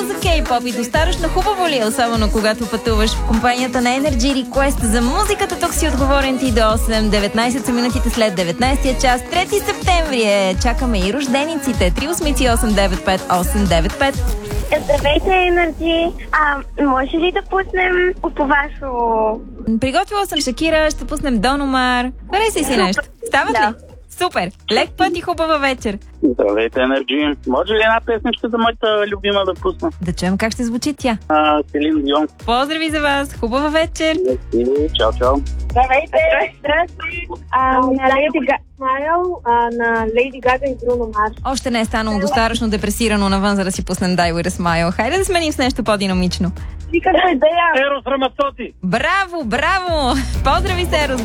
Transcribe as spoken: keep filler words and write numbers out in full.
за кей-поп и достатъчно хубаво ли е, особено когато пътуваш в компанията на Energy Request за музиката? Тук си отговорен ти до осем. деветнайсет са минутите след деветнайсетия час. трети септември е. Чакаме и рождениците. три осмици осем девет пет осем девет пет. Здравейте, Energy. А, може ли да пуснем по вашо... Приготвила съм Шакира, ще пуснем Дон Омар. Харесай си нещо. Става ли? Да. Супер! Лек път и хубава вечер. Здравейте, Energy. Може ли една песничка за моята любима да пусна? Да чуем как ще звучи тя. А, Селин Дион. Поздрави за вас! Хубава вечер! Чао, чао. Здравейте. Здравейте. А, на Леди Смайл, на Леди Гага и Бруно Марс. Още не е станало достатъчно депресирано навън, за да си пуснем Die With A Smile. Хайде да сменим с нещо по-динамично. Викате идея. Ерос Рамацоти. Браво, браво! Поздрави, Серос!